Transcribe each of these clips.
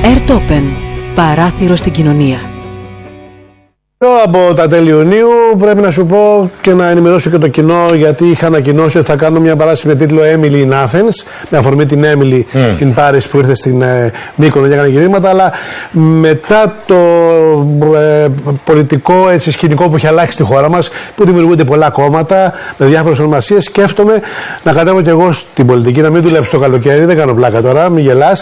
Airtopen. Παράθυρο στην κοινωνία. Από τα τέλη Ιουνίου πρέπει να σου πω και να ενημερώσω και το κοινό, γιατί είχα ανακοινώσει ότι θα κάνω μια παράσταση με τίτλο Emily in Athens, με αφορμή την Emily in Paris που ήρθε στην Μύκονο και έκανε γυρίσματα, αλλά μετά το πολιτικό σκηνικό που έχει αλλάξει στη χώρα μας, που δημιουργούνται πολλά κόμματα με διάφορες ονομασίες, σκέφτομαι να κατέβω και εγώ στην πολιτική, να μην δουλέψω το καλοκαίρι, δεν κάνω πλάκα τώρα, μην γελάς.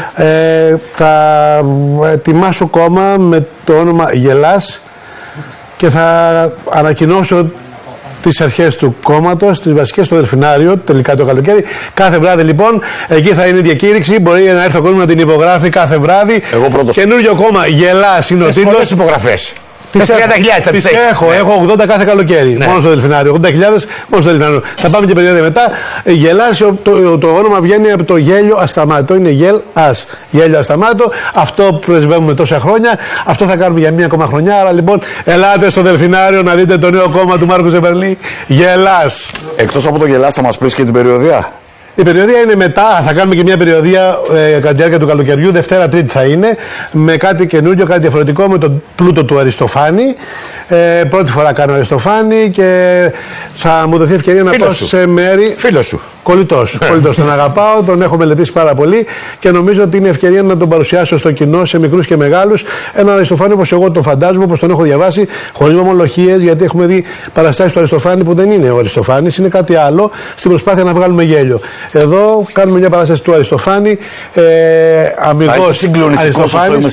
Θα ετοιμάσω κόμμα με το όνομα Γελάς και θα ανακοινώσω τις αρχές του κόμματος, τις βασικές στο Δελφινάριο, τελικά το καλοκαίρι. Κάθε βράδυ λοιπόν, εκεί θα είναι η διακήρυξη. Μπορεί να έρθει ο κόσμος να την υπογράφει κάθε βράδυ. Εγώ πρώτος. Καινούριο κόμμα, Γελάς είναι ο τίτλος. Πολλές υπογραφές. Τις έχω 80 κάθε καλοκαίρι. Ναι. Μόνο στο Δελφινάριο. 80.000 μόνο στο Δελφινάριο. Θα πάμε και περίοδο μετά. Γελάς, το όνομα βγαίνει από το γέλιο ασταμάτητο. Είναι γελ-ας. Γέλιο ασταμάτητο. Αυτό πρεσβεύουμε τόσα χρόνια. Αυτό θα κάνουμε για μία ακόμα χρονιά. Άρα λοιπόν, ελάτε στο Δελφινάριο να δείτε το νέο κόμμα του Μάρκου Ζεμπερλή. Γελάς. Εκτός από το Γελάς, θα μας πεις και την περιοδία. Η περιοδία είναι μετά, θα κάνουμε και μια περιοδία κατά τη διάρκεια του καλοκαιριού, Δευτέρα Τρίτη θα είναι, με κάτι καινούριο, κάτι διαφορετικό, με τον πλούτο του Αριστοφάνη. Πρώτη φορά κάνω Αριστοφάνη και θα μου δοθεί ευκαιρία να πάω σε μέρη. Φίλος σου. Κολλητός. Τον αγαπάω, τον έχω μελετήσει πάρα πολύ και νομίζω ότι είναι ευκαιρία να τον παρουσιάσω στο κοινό, σε μικρούς και μεγάλους. Έναν Αριστοφάνη όπως εγώ τον φαντάζομαι, όπως τον έχω διαβάσει, χωρίς ομολογίες, γιατί έχουμε δει παραστάσεις του Αριστοφάνη που δεν είναι ο Αριστοφάνης, είναι κάτι άλλο, στην προσπάθεια να βγάλουμε γέλιο. Εδώ κάνουμε μια παράσταση του Αριστοφάνη, αμυγός Αριστοφάνης.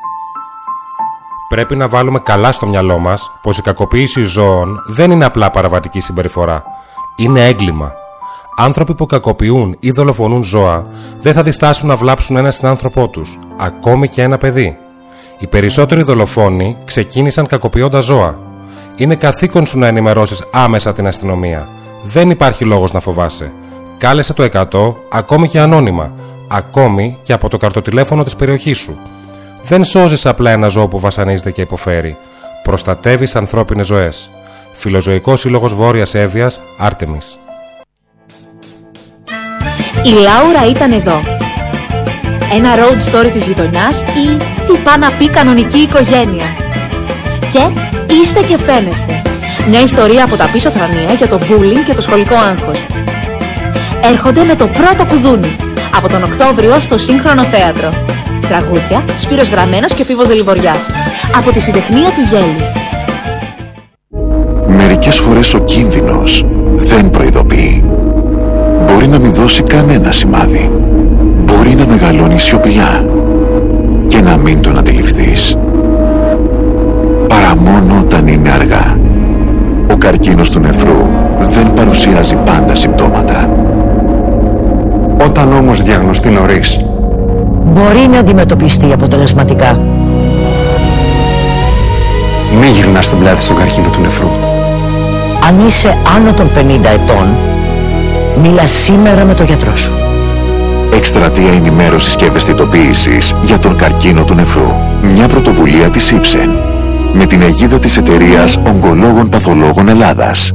Πρέπει να βάλουμε καλά στο μυαλό μας πως η κακοποίηση ζώων δεν είναι απλά παραβατική συμπεριφορά. Είναι έγκλημα. Άνθρωποι που κακοποιούν ή δολοφονούν ζώα δεν θα διστάσουν να βλάψουν ένα συνάνθρωπό τους, ακόμη και ένα παιδί. Οι περισσότεροι δολοφόνοι ξεκίνησαν κακοποιώντας ζώα. Είναι καθήκον σου να ενημερώσεις άμεσα την αστυνομία. Δεν υπάρχει λόγος να φοβάσαι. Κάλεσε το 100, ακόμη και ανώνυμα, ακόμη και από το καρτοτηλέφωνο της περιοχής σου. Δεν σώζεις απλά ένα ζώο που βασανίζεται και υποφέρει. Προστατεύεις ανθρώπινες ζωές. Φιλοζωικός Σύλλογος Βόρειας Εύβοιας, Άρτεμις. Η Λάουρα ήταν εδώ. Ένα road story της γειτονιάς ή τι πάει να πει κανονική οικογένεια. Και είστε και φαίνεστε. Μια ιστορία από τα πίσω θρανία για το bullying και το σχολικό άγχος. Έρχονται με το πρώτο κουδούνι από τον Οκτώβριο στο Σύγχρονο Θέατρο. Τραγούδια, Σπύρος Γραμμένος και Φίβος Δελιβοριάς. Από τη συντεχνία του γέλιου. Μερικές φορές ο κίνδυνος δεν προειδοποιεί. Μπορεί να μην δώσει κανένα σημάδι. Μπορεί να μεγαλώνει σιωπηλά και να μην τον αντιληφθείς. Παρά μόνο όταν είναι αργά. Ο καρκίνος του νεφρού δεν παρουσιάζει πάντα συμπτώματα. Όταν όμως διαγνωστεί νωρίς, μπορεί να αντιμετωπιστεί αποτελεσματικά. Μη γυρνάς την πλάτη στον καρκίνο του νεφρού. Αν είσαι άνω των 50 ετών, μίλα σήμερα με τον γιατρό σου. Εκστρατεία ενημέρωσης και ευαισθητοποίησης για τον καρκίνο του νεφρού. Μια πρωτοβουλία της Ipsen με την αιγίδα της εταιρείας Ογκολόγων Παθολόγων Ελλάδας.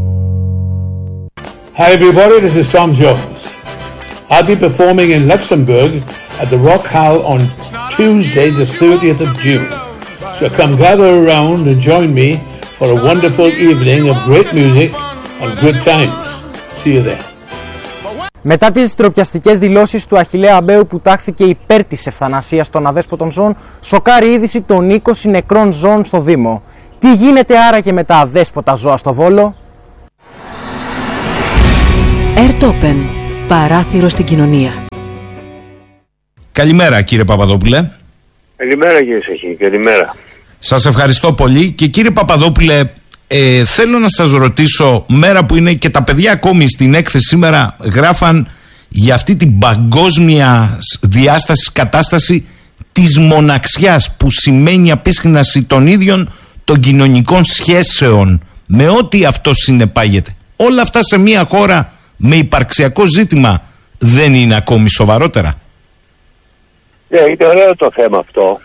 Hi everybody, this is Tom Jones. I'll be performing in Luxembourg at the Rock Hall on Tuesday the 30th of June. So come gather around and join me for a wonderful evening of great music and good times. See you there. Μετά τις ντροπιαστικές δηλώσεις του Αχιλλέα Αμπαίου που τάχθηκε υπέρ της ευθανασίας των αδέσποτων ζώων, σοκάρει η είδηση των 20 νεκρών ζώων στο Δήμο. Τι γίνεται άραγε με τα αδέσποτα ζώα στο Βόλο? Airtopen. Παράθυρο στην κοινωνία. Καλημέρα κύριε Παπαδόπουλε. Καλημέρα κύριε Σαχή, καλημέρα. Σας ευχαριστώ πολύ και κύριε Παπαδόπουλε, θέλω να σας ρωτήσω, μέρα που είναι και τα παιδιά ακόμη στην έκθεση σήμερα γράφαν για αυτή την παγκόσμια διάσταση, κατάσταση της μοναξιάς που σημαίνει απέσχυναση των ίδιων των κοινωνικών σχέσεων με ό,τι αυτό συνεπάγεται. Όλα αυτά σε μια χώρα με υπαρξιακό ζήτημα δεν είναι ακόμη σοβαρότερα? Είναι ωραίο το θέμα αυτό.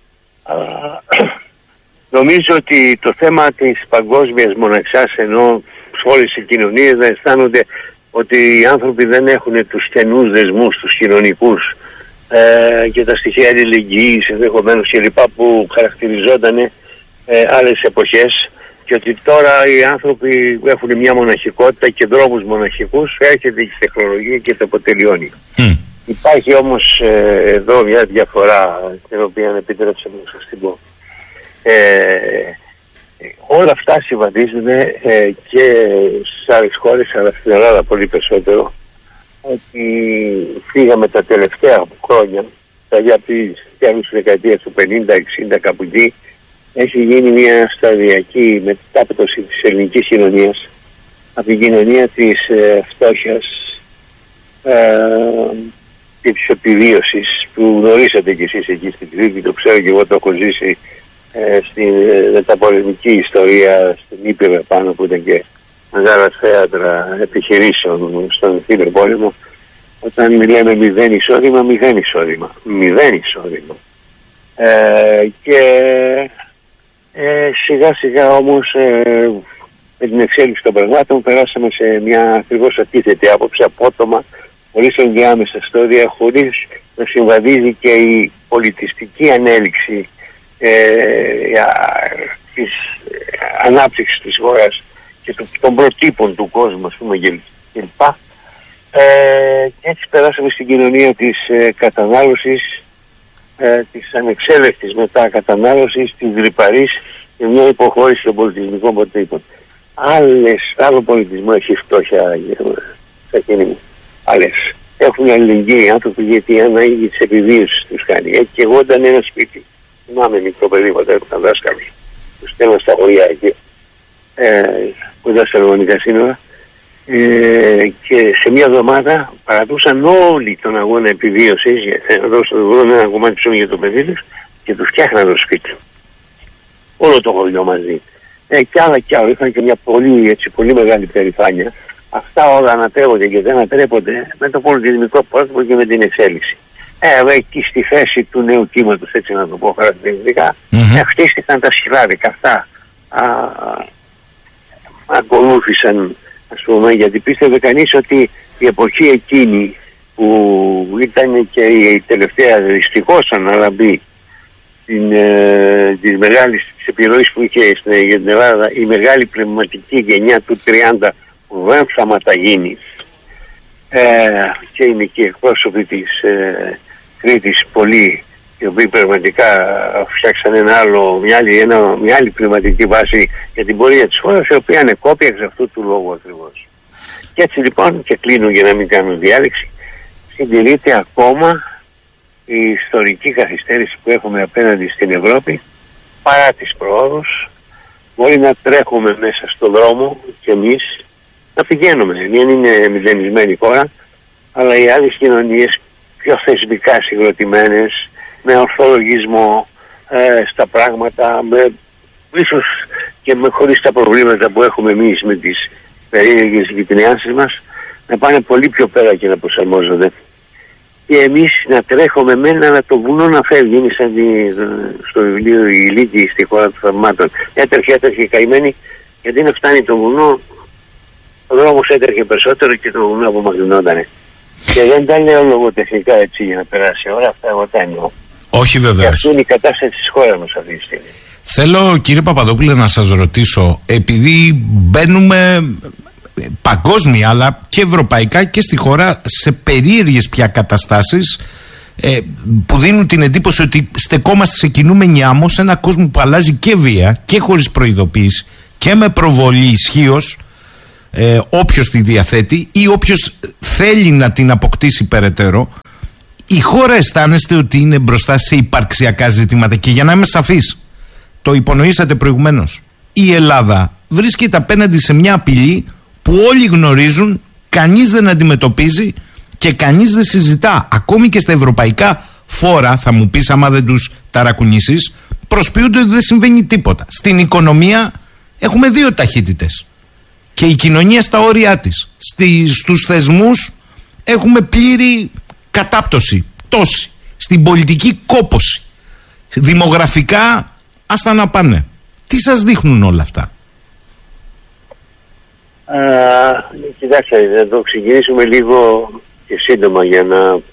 Νομίζω ότι το θέμα της παγκόσμιας μοναξιάς, ενώ σε όλες οι κοινωνίες να αισθάνονται ότι οι άνθρωποι δεν έχουν τους στενούς δεσμούς, τους κοινωνικούς και τα στοιχεία αλληλεγγύης ενδεχομένως κλπ. Που χαρακτηριζόταν άλλες εποχές, και ότι τώρα οι άνθρωποι έχουν μια μοναχικότητα και δρόμους μοναχικούς, έρχεται η τεχνολογία και το αποτελειώνει. Υπάρχει όμως εδώ μια διαφορά, την οποία επιτρέψτε μου να σας την πω. Όλα αυτά συμβαδίζουν και στις άλλες χώρες, αλλά στην Ελλάδα πολύ περισσότερο, ότι φύγαμε τα τελευταία χρόνια, δηλαδή από τις τέλους δεκαετίας του 50-60 κάπου εκεί, έχει γίνει μια σταδιακή μετάπτωση της ελληνικής κοινωνίας από την κοινωνία της φτώχειας και της επιβίωσης που γνωρίσατε κι εσείς εκεί στην Κρήτη, το ξέρω και εγώ, το έχω ζήσει στην μεταπολεμική ιστορία στην Ήπειρο πάνω, που ήταν και μεγάλα θέατρα επιχειρήσεων στον Φίλο Πόλεμο. Όταν λέμε μηδέν εισόδημα, και σιγά σιγά όμως με την εξέλιξη των πραγμάτων περάσαμε σε μια ακριβώς αντίθετη άποψη, απότομα, χωρίς ενδιάμεσα στάδια, χωρίς να συμβαδίζει και η πολιτιστική ανέλυξη της ανάπτυξης της χώρας και των προτύπων του κόσμου, ας πούμε, κλπ. Και έτσι περάσαμε στην κοινωνία της κατανάλωσης, της ανεξέλεκτης μετά κατανάλωσης, της ρυπαρής, και μια υποχώρηση των πολιτισμικών προτύπων. Άλλο πολιτισμό έχει φτώχεια στα κοινή μου. Άλλες έχουν αλληλεγγύη οι άνθρωποι, γιατί η ανάγκη της επιβίωσης τους κάνει. Και εγώ ήταν ένα σπίτι, θυμάμαι μικρό παιδί, όταν ήταν δάσκαλος, που στέλνω στα χωριά εκεί, κοντά στα ελληνικά σύνορα, και σε μια εβδομάδα παρατούσαν όλοι τον αγώνα επιβίωσης για να δώσουν ένα κομμάτι ψωμί για το παιδί τους και τους φτιάχναν το σπίτι. Όλο το χωριό μαζί. Και άλλα κι άλλα. Είχαν και μια πολύ μεγάλη περηφάνεια. Αυτά όλα ανατρέπονται και δεν ανατρέπονται με το πολιτισμικό πρόσωπο και με την εξέλιξη. Εκεί στη θέση του νέου κύματος, έτσι να το πω χαρακτηριστικά, χτίστηκαν τα σκυλάδικα αυτά. Ακολούθησαν, ας πούμε, γιατί πίστευε κανείς ότι η εποχή εκείνη που ήταν και η τελευταία δυστυχώς αναλαμπή της μεγάλης επιρροής που είχε για την Ελλάδα, η μεγάλη πνευματική γενιά του 30 που δεν θα ματαγίνει, και είναι και εκπρόσωποι της Κρήτης πολλοί, οι οποίοι πραγματικά φτιάξαν μια άλλη πνευματική βάση για την πορεία της χώρας, η οποία ανεκόπια εξ αυτού του λόγου ακριβώς. Και έτσι λοιπόν, και κλείνω για να μην κάνω διάλεξη, συντηρείται ακόμα η ιστορική καθυστέρηση που έχουμε απέναντι στην Ευρώπη, παρά τις προόδους. Μπορεί να τρέχουμε μέσα στον δρόμο και εμείς να πηγαίνουμε, δεν είναι μηδενισμένη χώρα, αλλά οι άλλες κοινωνίες πιο θεσμικά συγκροτημένες, με ορθολογισμό στα πράγματα, ίσως και χωρίς τα προβλήματα που έχουμε εμείς με τις περίεργες γειτονιάσεις μας, να πάνε πολύ πιο πέρα και να προσαρμόζονται. Και εμείς να τρέχουμε αλλά το βουνό να φεύγει. Είναι σαν στο βιβλίο «Η Λύκη στη χώρα των θαυμάτων». Έτρεχε καημένη, γιατί να φτάνει το βουνό, ο δρόμος έτρεχε περισσότερο και το βουνό απομακρυνότανε. Και δεν τα λέω λογοτεχνικά έτσι για να περάσει ώρα, αυτά εγώ τα εννοώ. Όχι βεβαίως. Και αυτή είναι η κατάσταση της χώρας μας αυτή τη στιγμή. Θέλω, κύριε Παπαδόπουλε, να σας ρωτήσω, επειδή μπαίνουμε παγκόσμια αλλά και ευρωπαϊκά και στη χώρα σε περίεργες πια καταστάσεις που δίνουν την εντύπωση ότι στεκόμαστε σε κινούμενη άμμο, σε ένα κόσμο που αλλάζει και βία και χωρίς προειδοποίηση και με προβολή ισχύως, όποιος τη διαθέτει ή όποιος θέλει να την αποκτήσει περαιτέρω. Η χώρα αισθάνεστε ότι είναι μπροστά σε υπαρξιακά ζητήματα, και για να είμαι σαφής, το υπονοήσατε προηγουμένως, η Ελλάδα βρίσκεται απέναντι σε μια απειλή που όλοι γνωρίζουν, κανείς δεν αντιμετωπίζει και κανείς δεν συζητά. Ακόμη και στα ευρωπαϊκά φόρα, θα μου πεις άμα δεν τους ταρακουνήσεις, προσποιούνται ότι δεν συμβαίνει τίποτα. Στην οικονομία έχουμε δύο ταχύτητες και η κοινωνία στα όρια της. Στους θεσμούς έχουμε πλήρη κατάπτωση, πτώση. Στην πολιτική κόπωση. Δημογραφικά άστα να πάνε. Τι σας δείχνουν όλα αυτά? Κοιτάξτε, να το ξεκινήσουμε λίγο και σύντομα για να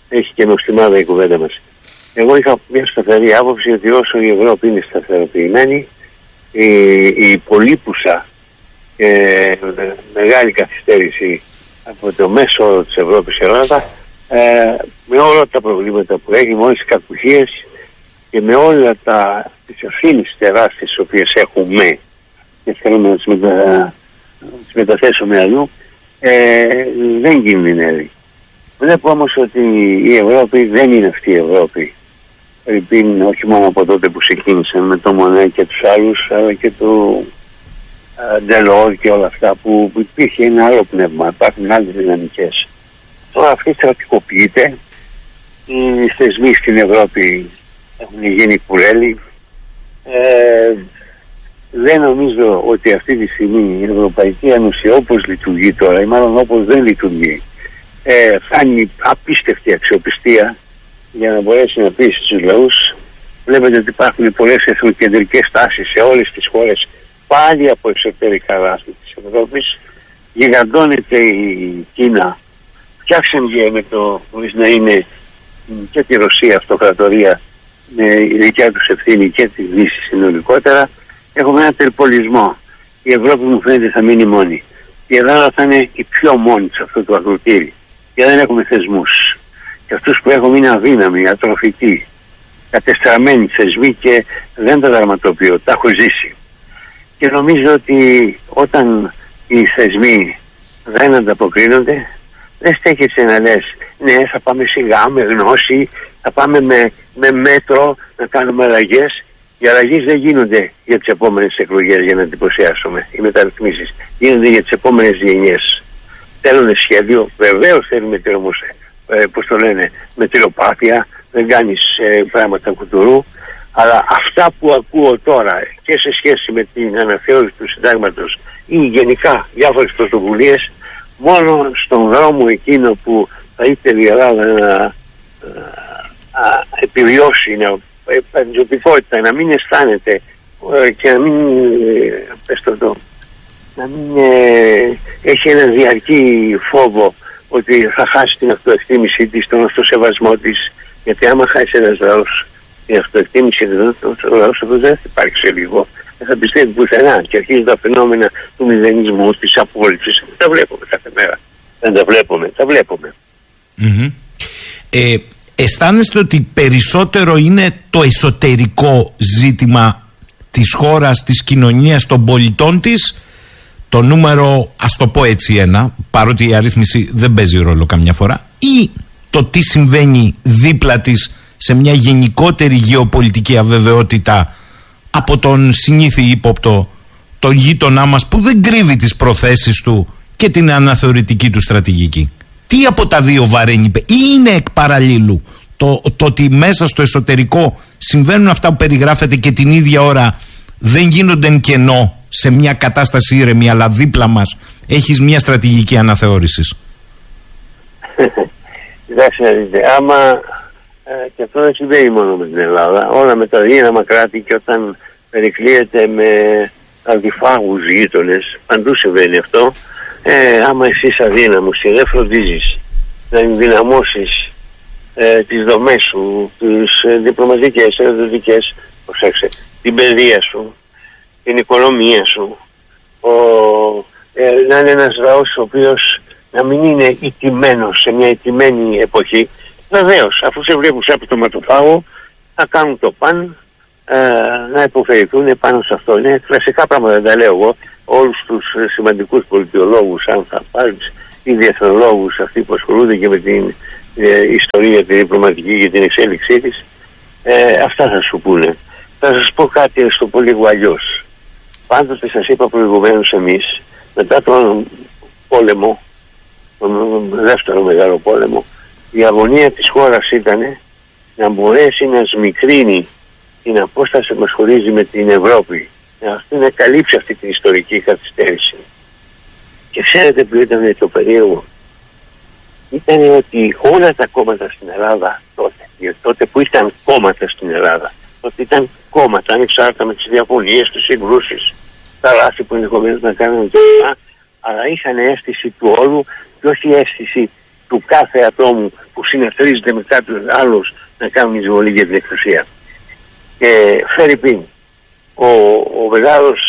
έχει και νοστιμάδα η κουβέντα μας. Εγώ είχα μια σταθερή άποψη ότι όσο η Ευρώπη είναι σταθεροποιημένη, η υπολείπουσα και μεγάλη καθυστέρηση από το μέσο όρο της Ευρώπης Ελλάδα, με όλα τα προβλήματα που έχει, με όλες τις κακουχίες και με όλα τις ευθύνες τεράστιες τις οποίες έχουμε και θέλουμε να τις μεταθέσουμε αλλού, δεν κινδυνεύει. Βλέπω όμως ότι η Ευρώπη δεν είναι αυτή η Ευρώπη. Πριν, όχι μόνο από τότε που ξεκίνησαν με το Μονέ και τους άλλους, αλλά και το Ντελόρ και όλα αυτά που υπήρχε ένα άλλο πνεύμα, υπάρχουν άλλες δυναμικές. Τώρα αυτή στρατικοποιείται, οι θεσμοί στην Ευρώπη έχουν γίνει κουρέλι. Δεν νομίζω ότι αυτή τη στιγμή η Ευρωπαϊκή Ένωση όπως λειτουργεί τώρα, ή μάλλον όπως δεν λειτουργεί, φτάνει απίστευτη αξιοπιστία για να μπορέσει να πείσει στους λαούς. Βλέπετε ότι υπάρχουν πολλές εθνοκεντρικές τάσεις σε όλες τις χώρες, πάλι από εσωτερικά λάθη της Ευρώπης. Γιγαντώνεται η Κίνα, φτιάξαν με το χωρίς να είναι και τη Ρωσία αυτοκρατορία με η δικιά τους ευθύνη και τη Δύση συνολικότερα. Έχουμε ένα τερπολισμό. Η Ευρώπη μου φαίνεται θα μείνει μόνη. Η Ελλάδα θα είναι η πιο μόνη σε αυτό το ακροτήρι. Γιατί δεν έχουμε θεσμούς. Και αυτούς που έχουμε είναι αδύναμοι, ατροφικοί, κατεστραμμένοι θεσμοί και δεν τα δραματοποιώ. Τα έχω ζήσει. Και νομίζω ότι όταν οι θεσμοί δεν ανταποκρίνονται, δεν στέκεσαι να λες ναι, θα πάμε σιγά με γνώση, θα πάμε με μέτρο να κάνουμε αλλαγές. Οι αλλαγές δεν γίνονται για τις επόμενες εκλογές για να εντυπωσιάσουμε. Οι μεταρρυθμίσεις γίνονται για τις επόμενες γενιές. Θέλουν σχέδιο, βεβαίως θέλουν μετριοπάθεια, δεν κάνεις πράγματα κουτουρού, αλλά αυτά που ακούω τώρα και σε σχέση με την αναθεώρηση του συντάγματος ή γενικά διάφορες πρωτοβουλίες, μόνο στον δρόμο εκείνο που θα ήθελε η Ελλάδα να επιβιώσει, παντζωτικότητα, να μην αισθάνεται και να μην, έχει έναν διαρκή φόβο ότι θα χάσει την αυτοεκτίμησή της, τον αυτοσεβασμό της, γιατί άμα χάσει ένας λαός την αυτοεκτίμηση, ο λαός αυτό δεν θα υπάρχει σε λίγο, δεν θα πιστεύει πουθενά και αρχίζουν τα φαινόμενα του μηδενισμού, της απόλυσης. Τα βλέπουμε κάθε μέρα. Δεν τα βλέπουμε, τα βλέπουμε. Mm-hmm. Αισθάνεστε ότι περισσότερο είναι το εσωτερικό ζήτημα της χώρας, της κοινωνίας, των πολιτών της, το νούμερο, ας το πω έτσι, ένα, παρότι η αρρύθμιση δεν παίζει ρόλο καμιά φορά, ή το τι συμβαίνει δίπλα της σε μια γενικότερη γεωπολιτική αβεβαιότητα από τον συνήθι ύποπτο, τον γείτονά μας που δεν κρύβει τις προθέσεις του και την αναθεωρητική του στρατηγική? Τι από τα δύο βαραίνει, ή είναι εκ παραλλήλου το ότι μέσα στο εσωτερικό συμβαίνουν αυτά που περιγράφεται και την ίδια ώρα δεν γίνονται εν κενό σε μια κατάσταση ήρεμη, αλλά δίπλα μας έχεις μια στρατηγική αναθεώρησης? Κοιτάξτε, άμα και αυτό δεν συμβαίνει μόνο με την Ελλάδα, όλα με τα δύναμα κράτη, και όταν περικλείεται με αντιφάγους γείτονες, παντού συμβαίνει αυτό. Άμα εσείς αδύναμος και δεν φροντίζεις να ενδυναμώσεις τις δομές σου, τις διπλωματικές, στρατιωτικές, προσέξτε, την παιδεία σου, την οικονομία σου, να είναι ένας λαός ο οποίος να μην είναι ηττημένος σε μια ηττημένη εποχή, βεβαίως αφού σε βλέπουν σε αυτοματοφάγο θα κάνουν το παν, να υποφερηθούν πάνω σε αυτό. Είναι κλασικά πράγματα, δεν τα λέω εγώ. Όλους τους σημαντικούς πολιτιολόγους, αν θα πάρεις, ή διεθνολόγους, αυτοί που ασχολούνται και με την ιστορία, τη διπλωματική και την εξέλιξή της, αυτά θα σου πούνε. Θα σας πω κάτι στο πολύ λίγο αλλιώς. Πάντοτε σας είπα προηγουμένως, εμείς μετά τον πόλεμο, τον δεύτερο μεγάλο πόλεμο, η αγωνία της χώρας ήταν να μπορέσει να σμικρύνει την απόσταση που μας χωρίζει με την Ευρώπη, να καλύψει αυτή την ιστορική καθυστέρηση. Και ξέρετε που ήταν το περίεργο? Ήταν ότι όλα τα κόμματα στην Ελλάδα τότε που ήταν κόμματα στην Ελλάδα, τότε ήταν κόμματα ανεξάρτητα με τις διαφωνίες, τις συγκρούσεις, τα λάθη που ενδεχομένως να κάνουν κλπ. Αλλά είχαν αίσθηση του όλου και όχι αίσθηση του κάθε ατόμου που συνεθρίζεται με κάποιους άλλους να κάνουν εισβολή για την εξουσία. Και φέρει ο μεγάλος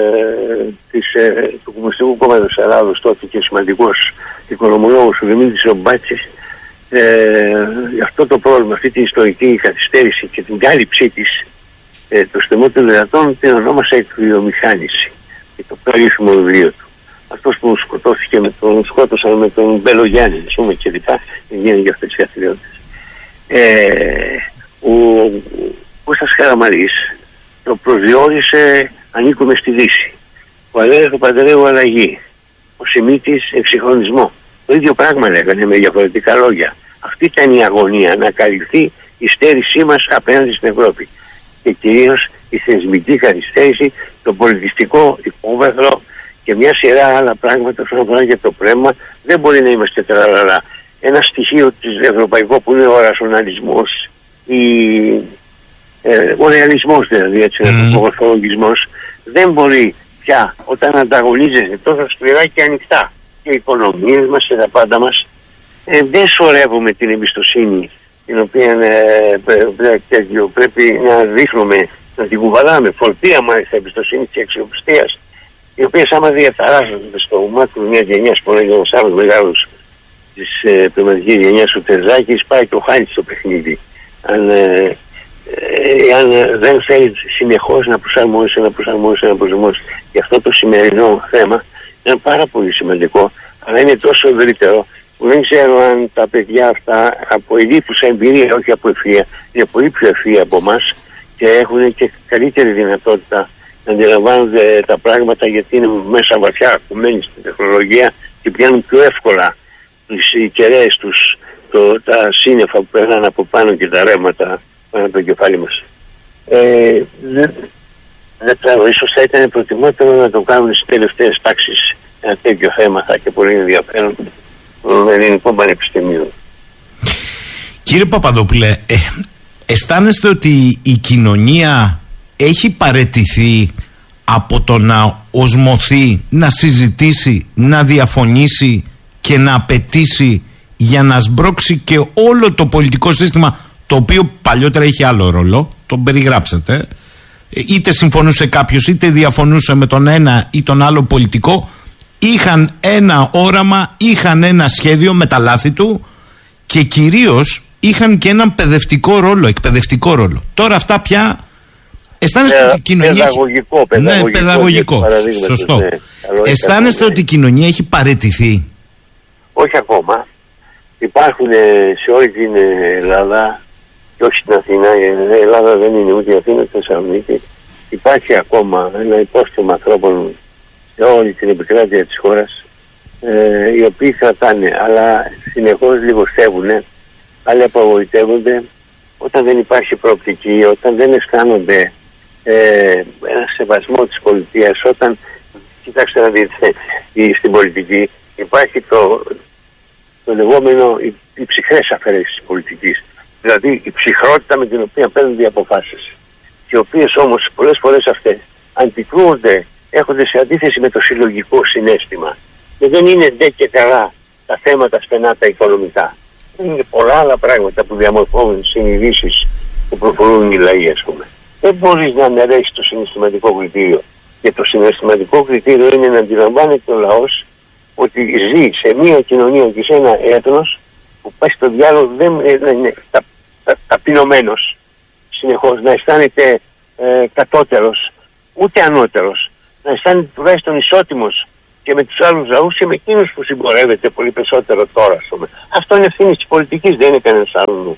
του Κομμουνιστικού Κόμματος Ελλάδος τότε και σημαντικός οικονομολόγος ο Δημήτρης Ρομπάτσης, για αυτό το πρόβλημα, αυτή την ιστορική καθυστέρηση και την κάλυψή της το στεμότερο δυνατόν την ονόμασε εκβιομηχάνηση και το περίφημο βιβλίο του. Αυτός που σκοτώθηκε σκότωσαν με τον Μπελογιάννη, ας πούμε, και λοιπά, γίνανε για αυτές τις καθηριότητες. Ο Κώστας Καραμαλής το προσδιορίσε ανήκουμε στη Δύση. Ο Αλέγος Παντελέου αλλαγή. Ο Σιμίτης εξυγχρονισμό. Το ίδιο πράγμα λέγανε με διαφορετικά λόγια. Αυτή ήταν η αγωνία, να καλυφθεί η στέρησή μας απέναντι στην Ευρώπη. Και κυρίως η θεσμική καθυστέρηση, το πολιτιστικό υπόβαθρο και μια σειρά άλλα πράγματα όσον αφορά για το πνεύμα. Δεν μπορεί να είμαστε τραλαλά. Ένα στοιχείο της ευρωπαϊκό που είναι ο ρασοναλισμός, ο ρεαλισμός δηλαδή, έτσι να το πω, ο ορθολογισμός, δεν μπορεί πια όταν ανταγωνίζεται τόσο σκληρά και ανοιχτά και οι οικονομίες μας και τα πάντα μας, δεν σωρεύουμε την εμπιστοσύνη την οποία πρέπει να δείχνουμε, να την κουβαλάμε, φορτία μάλιστα εμπιστοσύνη και αξιοπιστίας, οι οποίες άμα διαταράσσονται στο μάκρο μια γενιάς που είναι ένας άλλος μεγάλος της πνευματικής γενιάς, ο Τερζάκης, πάει το χάνει στο παιχνίδι. Αν δεν θέλει συνεχώς να προσαρμόσει. Γι' αυτό το σημερινό θέμα είναι πάρα πολύ σημαντικό, αλλά είναι τόσο ευρύτερο που δεν ξέρω αν τα παιδιά αυτά από ειδίκουσα εμπειρία, όχι από ευφυΐα, είναι πολύ πιο ευφυΐα από εμάς και έχουν και καλύτερη δυνατότητα να αντιλαμβάνονται τα πράγματα, γιατί είναι μέσα βαθιά ακουμένοι στην τεχνολογία και πιάνουν πιο εύκολα τις κεραίες τους, τα σύννεφα που περνάνε από πάνω και τα ρεύματα πάνω από το κεφάλι μας. Δεν ξέρω, ίσως θα ήταν προτιμότερο να το κάνουν στις τελευταίες τάξεις ένα τέτοιο θέμα, θα και πολύ ενδιαφέρον το Ελληνικό Πανεπιστημίο. Κύριε Παπαδόπουλε, αισθάνεστε ότι η κοινωνία έχει παραιτηθεί από το να οσμωθεί, να συζητήσει, να διαφωνήσει και να απαιτήσει για να σμπρώξει και όλο το πολιτικό σύστημα, το οποίο παλιότερα είχε άλλο ρόλο, τον περιγράψατε, είτε συμφωνούσε κάποιος είτε διαφωνούσε με τον ένα ή τον άλλο πολιτικό, είχαν ένα όραμα, είχαν ένα σχέδιο με τα λάθη του και κυρίως είχαν και έναν εκπαιδευτικό ρόλο. Τώρα αυτά πια αισθάνεστε ότι η κοινωνία παιδαγωγικό, σωστό. Ναι, αισθάνεστε ότι η κοινωνία έχει παραιτηθεί? Όχι ακόμα. Υπάρχουν σε όλη την Ελλάδα και όχι στην Αθήνα. Η Ελλάδα δεν είναι ούτε η Αθήνα ούτε η Θεσσαλονίκη. Υπάρχει ακόμα ένα υπόστημα ανθρώπων σε όλη την επικράτεια της χώρας, οι οποίοι κρατάνε, αλλά συνεχώς λιγοστεύουν, άλλοι απογοητεύονται όταν δεν υπάρχει προοπτική, όταν δεν αισθάνονται ένα σεβασμό της πολιτείας, όταν, κοιτάξτε να δείτε, στην πολιτική υπάρχει το λεγόμενο οι ψυχρές αφαιρέσεις της πολιτικής, δηλαδή η ψυχρότητα με την οποία παίρνουν οι αποφάσεις, οι οποίες όμως πολλές φορές αυτές αντικρούονται, έχονται σε αντίθεση με το συλλογικό συναίσθημα και δεν είναι ντε και καλά τα θέματα στενά τα οικονομικά. Είναι πολλά άλλα πράγματα που διαμορφώνουν συνειδήσεις που προχωρούν οι λαοί, ας πούμε. Δεν μπορείς να αναιρέσεις το συναισθηματικό κριτήριο. Και το συναισθηματικό κριτήριο είναι να αντιλαμβάνεται ο λαός ότι ζει σε μια κοινωνία και σε ένα έθνος που πάει στο διάλογο, δεν είναι ταπεινωμένος συνεχώς, να αισθάνεται κατώτερος, ούτε ανώτερος, να αισθάνεται τουλάχιστον ισότιμος και με τους άλλους λαούς και με εκείνους που συμπορεύεται πολύ περισσότερο τώρα. Αυτό είναι ευθύνη της πολιτικής, δεν είναι κανένας άλλος.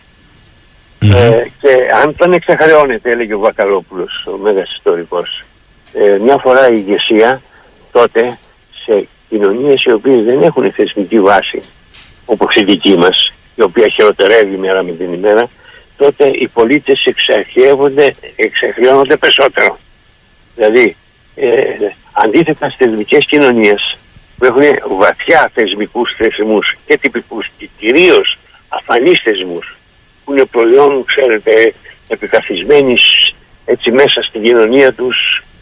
Και αν τον εξαχρεώνεται, έλεγε ο Βακαλόπουλος, ο μέγας ιστορικός, μια φορά η ηγεσία, τότε σε κοινωνίες οι οποίες δεν έχουν θεσμική βάση, όπως η δική μας, η οποία χειροτερεύει μέρα με την ημέρα, τότε οι πολίτες εξαχρεώνονται περισσότερο. Δηλαδή, αντίθετα στις δυτικές κοινωνίες που έχουν βαθιά θεσμικούς θεσμούς και τυπικούς και κυρίως αφανείς θεσμούς, που είναι προϊόν, ξέρετε, επικαθισμένης έτσι μέσα στην κοινωνία τους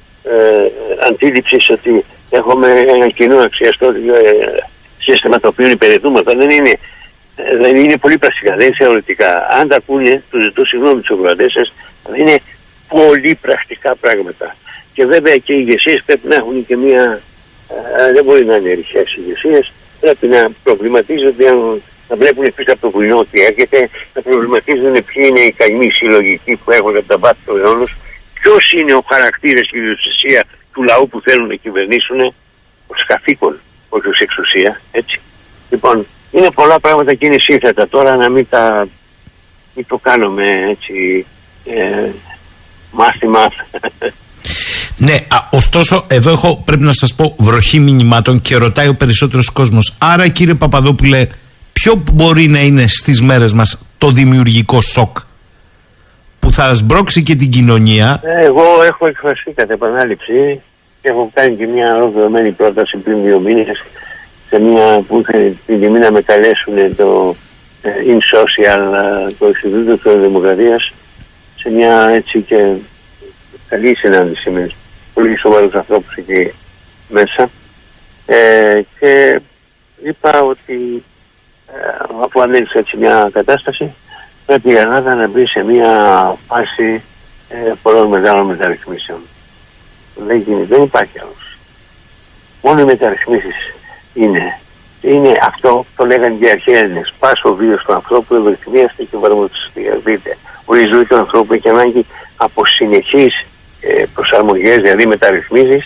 αντίληψης ότι έχουμε ένα κοινό αξιαστό σύστημα το οποίο υπηρετούμε. Αυτό δεν είναι δεν είναι πολύ πρακτικά, δεν είναι θεωρητικά. Αν τα πούνε, του ζητώ συγγνώμη τους ακροατές σας, αλλά είναι πολύ πρακτικά πράγματα. Και βέβαια και οι ηγεσίες πρέπει να έχουν και μια. Δεν μπορεί να είναι ρηχές οι ηγεσίες. Πρέπει να προβληματίζονται, να βλέπουν πίσω από το βουνό ότι έρχεται, να προβληματίζονται ποιοι είναι οι καημοί συλλογικοί που έχουν από τα βάθη του αιώνος, ποιος είναι ο χαρακτήρας και η ιδιοκτησία του λαού που θέλουν να κυβερνήσουν ως καθήκον, όχι ως εξουσία. Έτσι. Λοιπόν, είναι πολλά πράγματα και είναι σύνθετα τώρα να μην το κάνουμε έτσι μάθημα. Ναι, ωστόσο εδώ πρέπει να σας πω βροχή μηνυμάτων και ρωτάει ο περισσότερος κόσμος. Άρα κύριε Παπαδόπουλε, ποιο μπορεί να είναι στις μέρες μας το δημιουργικό σοκ που θα σμπρώξει και την κοινωνία? Εγώ έχω εκφραστεί κατά επανάληψη και έχω κάνει και μια ολοκληρωμένη πρόταση πριν 2 μήνες σε μια που είχαν την τιμή να με καλέσουν το InSocial, το Ινστιτούτο της Δημοκρατίας, σε μια έτσι και καλή συνάντηση με πολύ σοβαρούς ανθρώπους εκεί μέσα, και είπα ότι αφού ανέλησα έτσι μια κατάσταση, πρέπει η Ελλάδα να μπει σε μια φάση πολλών μεγάλων μεταρρυθμίσεων. Δεν υπάρχει άλλος. Μόνο οι μεταρρυθμίσεις είναι αυτό, το λέγανε και οι αρχαίοι Έλληνες. Πάσο βίος του ανθρώπου, ευελιξιμίαστε και βαρμοτσιστία. Δείτε, η ζωή του ανθρώπου έχει ανάγκη από συνεχείς προσαρμογές, δηλαδή μεταρρυθμίσεις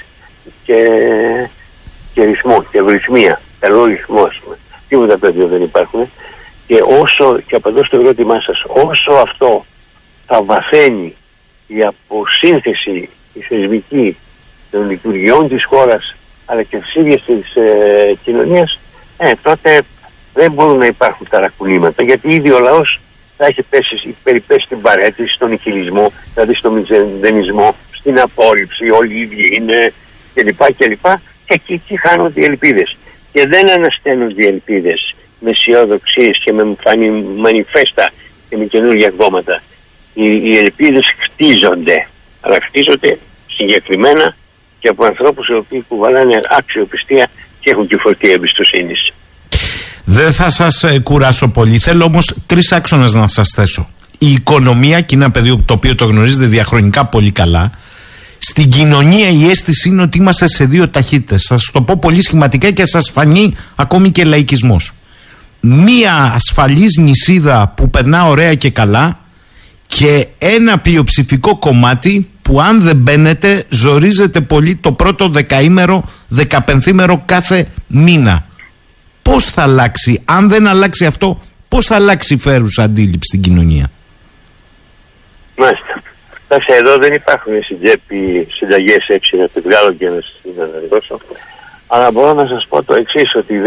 και ρυθμό, και ευρυθμία, καλό ρυθμό, ας πούμε. Τίποτα τέτοιο δεν υπάρχουν. Και όσο, και απαντώ στο ερώτημά σας, όσο αυτό θα βαθαίνει η αποσύνθεση, η θεσμική των λειτουργιών της χώρας, αλλά και της ίδιας της κοινωνίας, τότε δεν μπορούν να υπάρχουν ταρακουνήματα, γιατί ήδη ο λαός θα έχει περιπέσει στην παρέτηση, στον νιχιλισμό, δηλαδή στον μηδενισμό, στην απόρριψη, όλοι οι ίδιοι είναι κλπ. Και εκεί χάνονται οι ελπίδες. Και δεν ανασταίνονται οι ελπίδες με αισιοδοξίες και με μανιφέστα και με καινούργια κόμματα. Οι ελπίδες χτίζονται, αλλά χτίζονται συγκεκριμένα και από ανθρώπους οι οποίοι κουβαλάνε αξιοπιστία και έχουν και φορτία εμπιστοσύνης. Δεν θα σας κουράσω πολύ. Θέλω όμως 3 άξονες να σας θέσω. Η οικονομία, και είναι ένα πεδίο το οποίο το γνωρίζετε διαχρονικά πολύ καλά. Στην κοινωνία η αίσθηση είναι ότι είμαστε σε 2 ταχύτητες. Θα σας το πω πολύ σχηματικά και σας φανεί ακόμη και λαϊκισμός. Μία ασφαλής νησίδα που περνά ωραία και καλά, και ένα πλειοψηφικό κομμάτι που αν δεν μπαίνετε ζορίζεται πολύ το πρώτο 10ήμερο, 15ήμερο κάθε μήνα. Πώς θα αλλάξει, αν δεν αλλάξει αυτό, πώς θα αλλάξει η φέρουσα αντίληψη στην κοινωνία? Μάλιστα. Εδώ δεν υπάρχουν στην τσέπη συνταγές έξι να τη βγάλω και να σας δώσω. Αλλά μπορώ να σας πω το εξής, ότι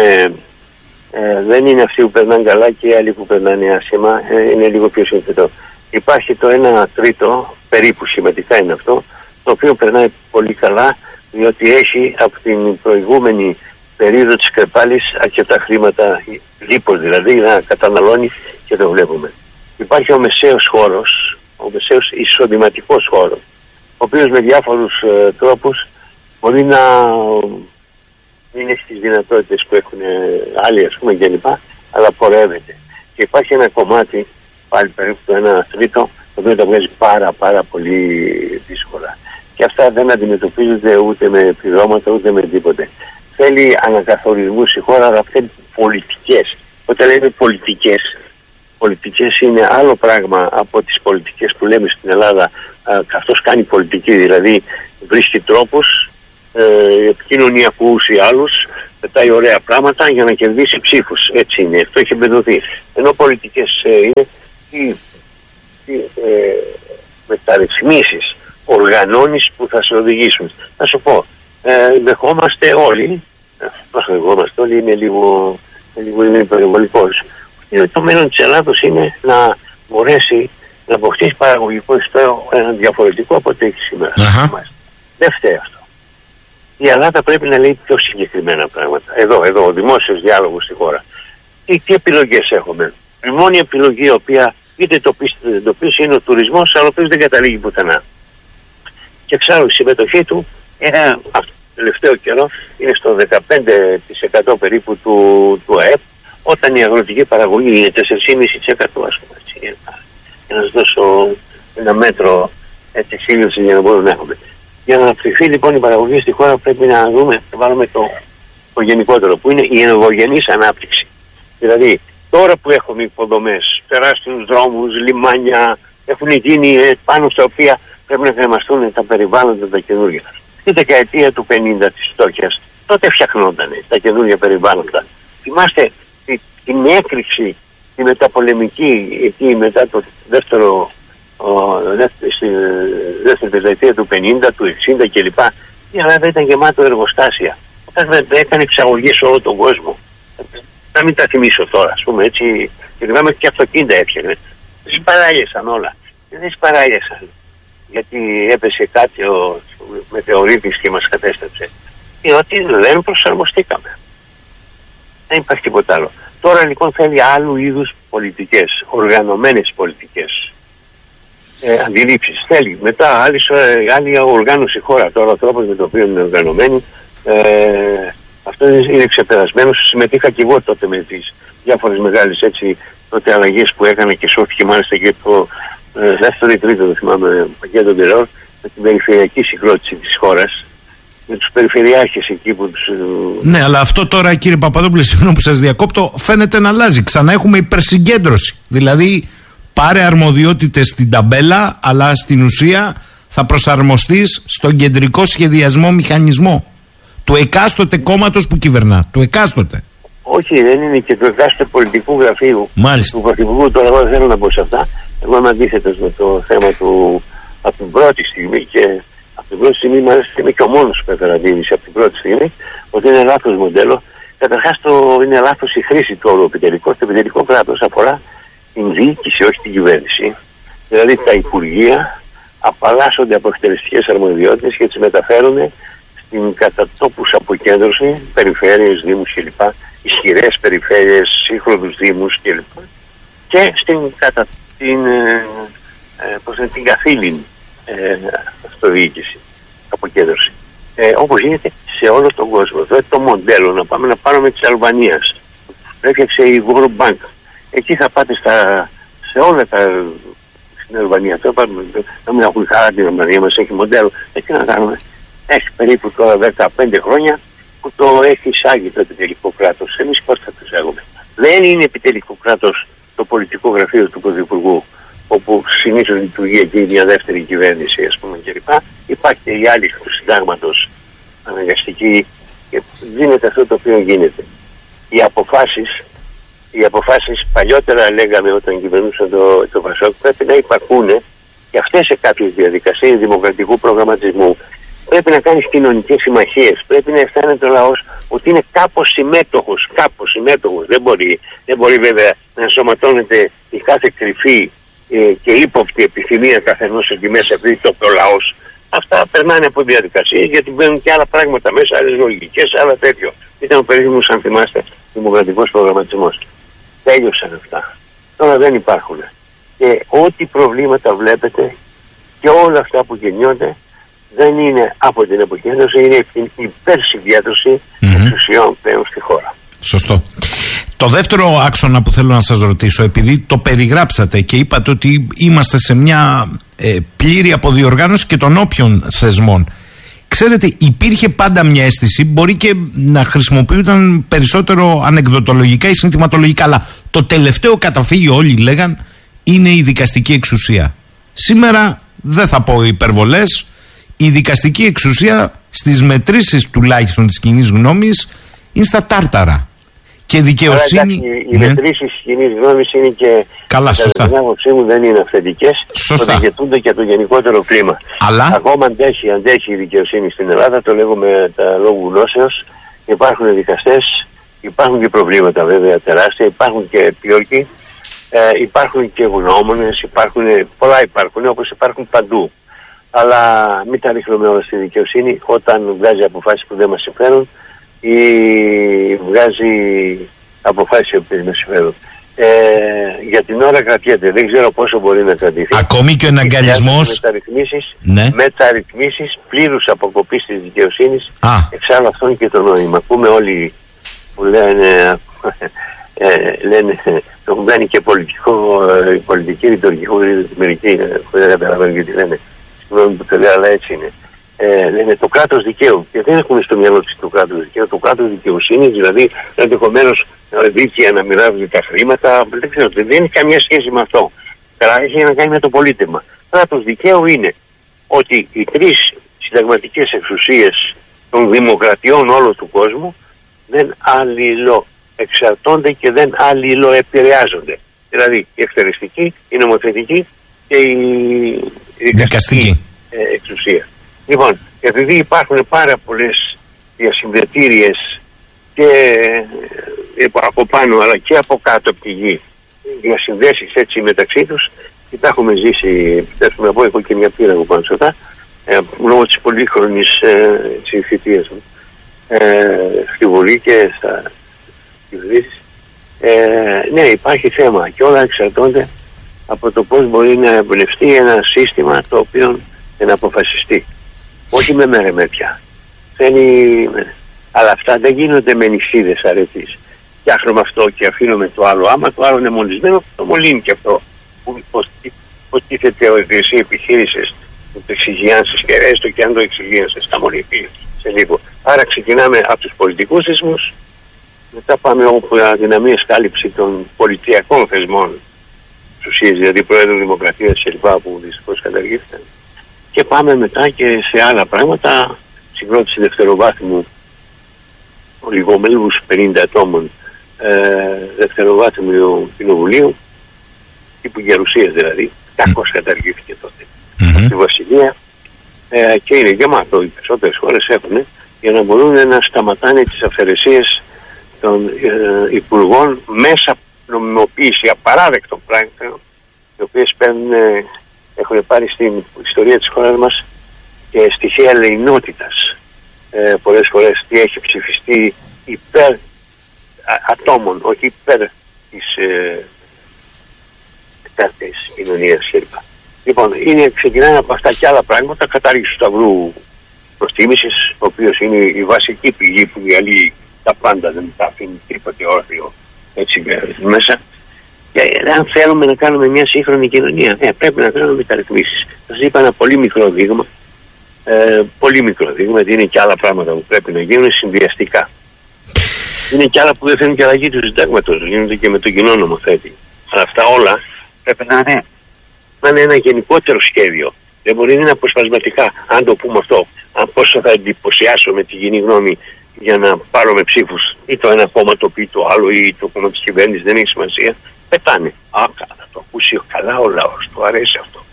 δεν είναι αυτοί που περνάνε καλά και οι άλλοι που περνάνε άσχημα, είναι λίγο πιο σύνθετο. Υπάρχει το 1/3, περίπου σχηματικά είναι αυτό, το οποίο περνάει πολύ καλά, διότι έχει από την προηγούμενη περίοδο της κρεπάλης αρκετά χρήματα, λίπος δηλαδή, να καταναλώνει και το βλέπουμε. Υπάρχει ο μεσαίος χώρος, ο μεσαίος εισοδηματικός χώρος, ο οποίος με διάφορους τρόπους μπορεί να μην έχει τις δυνατότητες που έχουν άλλοι, ας πούμε, κλπ, αλλά πορεύεται. Και υπάρχει ένα κομμάτι, πάλι περίπου το 1/3, το οποίο τα βγάζει πάρα πολύ δύσκολα. Και αυτά δεν αντιμετωπίζονται ούτε με επιδόματα ούτε με τίποτε. Θέλει ανακαθορισμούς η χώρα, αλλά θέλει πολιτικές. Όταν λέμε πολιτικές είναι άλλο πράγμα από τις πολιτικές που λέμε στην Ελλάδα, καθώς κάνει πολιτική, δηλαδή βρίσκει τρόπους επικοινωνιακούς ή άλλους, πετάει ωραία πράγματα για να κερδίσει ψήφους. Έτσι είναι, αυτό έχει εμπεδοθεί. Ενώ πολιτικές είναι μεταρρυθμίσεις, οργανώνεις που θα σε οδηγήσουν. Θα σου πω, δεχόμαστε όλοι, είναι λίγο υπερβολικός. Το μέλλον της Ελλάδος είναι να μπορέσει να αποκτήσει παραγωγικό ιστό διαφορετικό από ό,τι έχει σήμερα. Δεν φταίει αυτό. Η Ελλάδα πρέπει να λέει πιο συγκεκριμένα πράγματα. Εδώ, ο δημόσιος διάλογος στη χώρα. Τι επιλογές έχουμε? Η μόνη επιλογή, η οποία είτε το πεις είτε δεν το πεις, είναι ο τουρισμός, αλλά ο οποίος δεν καταλήγει πουθενά. Και εξάλλου η συμμετοχή του είναι, τελευταίο καιρό, είναι στο 15% περίπου του ΑΕΠ, όταν η αγροτική παραγωγή είναι 4,5% ας πούμε. Για να σας δώσω ένα μέτρο σύγκριση για να μπορούμε να έχουμε. Για να αναπτυχθεί λοιπόν η παραγωγή στη χώρα πρέπει να δούμε, να βάλουμε το γενικότερο που είναι η ενεργογενής ανάπτυξη. Δηλαδή τώρα που έχουμε υποδομές, τεράστιους δρόμους, λιμάνια, έχουν γίνει πάνω στα οποία πρέπει να κρεμαστούν τα περιβάλλοντα τα καινούργια. Στη δεκαετία του 50 της φτώχειας, τότε φτιαχνόταν τα καινούργια περιβάλλοντα. Θυμάστε την έκρηξη, τη μεταπολεμική, εκεί μετά το στη δεύτερη δεκαετία του 50, του 60 κλπ. Η Ελλάδα ήταν γεμάτο εργοστάσια. Έκανε εξαγωγή σε όλο τον κόσμο. Να μην τα θυμίσω τώρα, ας πούμε έτσι. Θυμάμαι και αυτοκίνητα έφτιαχνε. Σπαράγεσαν όλα. Δεν σπαράγεσαν. Γιατί έπεσε κάτι ο μετεωρίτης και μας κατέστρεψε. Διότι δεν προσαρμοστήκαμε. Δεν υπάρχει τίποτα άλλο. Τώρα λοιπόν θέλει άλλου είδους πολιτικές, οργανωμένες πολιτικές. Αντιλήψεις. Θέλει μετά άλλη οργάνωση χώρα. Τώρα ο τρόπος με τον οποίο είναι οργανωμένη, αυτό είναι ξεπερασμένο. Συμμετείχα και εγώ τότε με τις διάφορες μεγάλες τότε αλλαγές που έκανε και σώθηκε μάλιστα και το δεύτερο ή τρίτο, δεν θυμάμαι, πακέτο Ντελόρ, με την περιφερειακή συγκρότηση της χώρας, με τους περιφερειάρχες εκεί που τους... Ναι, αλλά αυτό τώρα, κύριε Παπαδόπουλε, συγγνώμη που σας διακόπτω, φαίνεται να αλλάζει. Ξανά έχουμε υπερσυγκέντρωση. Δηλαδή, πάρε αρμοδιότητες στην ταμπέλα, αλλά στην ουσία θα προσαρμοστείς στον κεντρικό σχεδιασμό μηχανισμό του εκάστοτε κόμματος που κυβερνά. Του εκάστοτε. Όχι, δεν είναι και του εκάστοτε πολιτικού γραφείου. Μάλιστα. Του Πρωθυπουργού. Τώρα εγώ δεν θέλω να πω σε αυτά. Εγώ είμαι αντίθετος με το θέμα του από την πρώτη στιγμή και από την πρώτη στιγμή, μάλιστα είμαι και ο μόνος που έφερα αντίληψη από την πρώτη στιγμή, ότι είναι λάθος μοντέλο. Καταρχάς είναι λάθος η χρήση του όρου επιτελικό. Το επιτελικό κράτος αφορά την διοίκηση, όχι την κυβέρνηση. Δηλαδή τα υπουργεία απαλλάσσονται από εκτελεστικές αρμοδιότητες και τις μεταφέρουν στην κατατόπους αποκέντρωση, περιφέρειες, δήμους κλπ. Ισχυρές περιφέρειες, σύγχρονους δήμους κλπ. Και την καθήλυνη αυτοδιοίκηση, αποκέντρωση. Όπως γίνεται σε όλο τον κόσμο. Δηλαδή το μοντέλο να πάμε να πάρουμε της Αλβανίας. Έφτιαξε η World Bank. Εκεί θα πάτε σε όλα στην Αλβανία. Να μην έχουν χαρά την Αλβανία μας, έχει μοντέλο. Τι να κάνουμε. Έχει περίπου τώρα 15 χρόνια που το έχει εισάγει το επιτελικό κράτος. Εμείς πώς θα το εισάγουμε. Δεν είναι επιτελικό κράτος το πολιτικό γραφείο του Πρωθυπουργού, όπου συνήθως λειτουργεί εκεί μια δεύτερη κυβέρνηση, ας πούμε κλπ. Υπάρχει και η άλλη του συντάγματος αναγκαστική και γίνεται αυτό το οποίο γίνεται. Οι αποφάσεις παλιότερα λέγαμε όταν κυβερνούσαν το Πασόκ πρέπει να υπάρχουν και αυτές σε κάποιες διαδικασίες δημοκρατικού προγραμματισμού. Πρέπει να κάνεις κοινωνικές συμμαχίες. Πρέπει να αισθάνεται ο λαός ότι είναι κάπως συμμέτοχος. Δεν μπορεί βέβαια να ενσωματώνεται η κάθε κρυφή και ύποπτη επιθυμία καθενός εκεί μέσα επειδή το πει ο λαός. Αυτά περνάνε από διαδικασίες γιατί μπαίνουν και άλλα πράγματα μέσα, άλλες λογικές, άλλα τέτοιο. Ήταν ο περίφημος, αν θυμάστε, δημοκρατικός προγραμματισμός. Τέλειωσαν αυτά. Τώρα δεν υπάρχουν. Και ό,τι προβλήματα βλέπετε και όλα αυτά που γεννιόνται δεν είναι από την αποκέντρωση, είναι την υπερσυγκέντρωση εξουσιών πλέον στη χώρα. Σωστό. Το δεύτερο άξονα που θέλω να σας ρωτήσω, επειδή το περιγράψατε και είπατε ότι είμαστε σε μια πλήρη αποδιοργάνωση και των όποιων θεσμών. Ξέρετε, υπήρχε πάντα μια αίσθηση, μπορεί και να χρησιμοποιούνταν περισσότερο ανεκδοτολογικά ή συνθηματολογικά, αλλά το τελευταίο καταφύγιο, όλοι λέγαν, είναι η δικαστική εξουσία. Σήμερα δεν θα πω υπερβολές, η δικαστική εξουσία στις μετρήσεις τουλάχιστον της κοινής γνώμης είναι στα τάρταρα. Και δικαιοσύνη. Οι μετρήσεις της κοινής γνώμης είναι και. Καλά, σωστά. Την άποψή μου δεν είναι αυθεντικές. Σωστά. Οδηγηθούνται και το γενικότερο κλίμα. Αλλά. Ακόμα αντέχει η δικαιοσύνη στην Ελλάδα, το λέγουμε τα λόγου γνώσεως. Υπάρχουν δικαστές, υπάρχουν και προβλήματα βέβαια τεράστια, υπάρχουν και επίορκοι, υπάρχουν και γνώμονες, πολλά υπάρχουν όπως υπάρχουν παντού. Αλλά μην τα ρίχνουμε όλα στη δικαιοσύνη όταν βγάζει αποφάσεις που δεν μας συμφέρουν ή βγάζει αποφάσεις που δεν μας συμφέρουν. Για την ώρα κρατιέται. Δεν ξέρω πόσο μπορεί να κρατηθεί. Ακόμη και ο εναγκαλισμός. Μεταρρυθμίσεις πλήρους αποκοπής της δικαιοσύνης. Εξάλλου αυτό είναι και το νόημα. Ακούμε όλοι που λένε λένε, το έχουν κάνει και πολιτική ρητορική, μερικοί δεν καταλαβαίνουν γιατί λένε, συγγνώμη που το λέω, αλλά έτσι είναι. Λένε το κράτος δικαίου, και δεν έχουμε στο μυαλό της το κράτος δικαίου, το κράτος δικαιοσύνης, δηλαδή ενδεχομένως δίκαια να μοιράζονται τα χρήματα, δεν ξέρω, δεν έχει καμία σχέση με αυτό. Έχει να κάνει με το πολίτευμα. Κράτος δικαίου είναι ότι οι τρεις συνταγματικές εξουσίες των δημοκρατιών όλου του κόσμου δεν αλληλοεξαρτώνται και δεν αλληλοεπηρεάζονται. Δηλαδή η εκτελεστική, η νομοθετική και η δικαστική εξουσία. Λοιπόν, επειδή υπάρχουν πάρα πολλές διασυνδετήριες και από πάνω αλλά και από κάτω από τη γη διασυνδέσεις έτσι μεταξύ τους, και τα έχουμε ζήσει, επιτρέψτε να πω, έχω και μια πείρα από πάνω σε αυτά, λόγω της πολύχρονης θητείας μου στη Βουλή και στα κυβερνήσεις. Ναι, υπάρχει θέμα και όλα εξαρτώνται από το πώς μπορεί να εμπνευστεί ένα σύστημα το οποίο να αποφασιστεί. Όχι με μερεμέτια. Αλλά αυτά δεν γίνονται με νησίδες αρετής. Φτιάχνουμε αυτό και αφήνουμε το άλλο. Άμα το άλλο είναι μολυσμένο, το μολύνει και αυτό. Πώς τίθεται εσύ επιχείρησης το εξυγιάνσεις και έστω και αν το εξυγιάνσεις θα μολυνθεί σε λίγο. Άρα ξεκινάμε από τους πολιτικούς θεσμούς, μετά πάμε όπου αδυναμίες κάλυψη των πολιτιακών θεσμών, εξουσίες, δηλαδή Πρόεδρου Δημοκρατίας κλπ. Που δυστυχώς καταργήθηκαν. Και πάμε μετά και σε άλλα πράγματα, συγκρότηση δευτεροβάθμου ολιγομέλους 50 ατόμων δευτεροβάθμιου κοινοβουλίου, τύπου Γερουσίας δηλαδή, κακώς καταργήθηκε τότε στη Βασιλεία, και είναι γεμάτο, οι περισσότερες χώρες έχουν, για να μπορούν να σταματάνε τις αυθαιρεσίες των υπουργών μέσα από νομιμοποίηση απαράδεκτων πράγματων, οι οποίες έχουν πάρει στην ιστορία της χώρας μας και στοιχεία ελεηνότητας. Πολλές φορές τι έχει ψηφιστεί υπέρ ατόμων, όχι υπέρ της κάθε κοινωνίας κλπ. Λοιπόν, ξεκινάνε από αυτά και άλλα πράγματα, κατάργηση του σταυρού προστίμησης, ο οποίος είναι η βασική πηγή που διαλύει τα πάντα, δεν τα αφήνει τίποτε όρθιο έτσι μέσα. Και αν θέλουμε να κάνουμε μια σύγχρονη κοινωνία, πρέπει να κάνουμε μεταρρυθμίσεις. Σας είπα ένα πολύ μικρό δείγμα, γιατί είναι και άλλα πράγματα που πρέπει να γίνουν συνδυαστικά. Είναι και άλλα που δεν θέλουν και αλλαγή του συντάγματος, γίνονται και με τον κοινό νομοθέτη. Αλλά αυτά όλα πρέπει να είναι ένα γενικότερο σχέδιο. Δεν μπορεί να είναι αποσπασματικά, αν το πούμε αυτό, πόσο θα εντυπωσιάσουμε τη κοινή γνώμη για να πάρουμε ψήφους, ή το ένα κόμμα το πει το άλλο, ή το κόμμα της κυβέρνησης, δεν έχει σημασία. Πετάνε. Θα το ακούσει καλά ο λαός, του αρέσει αυτό.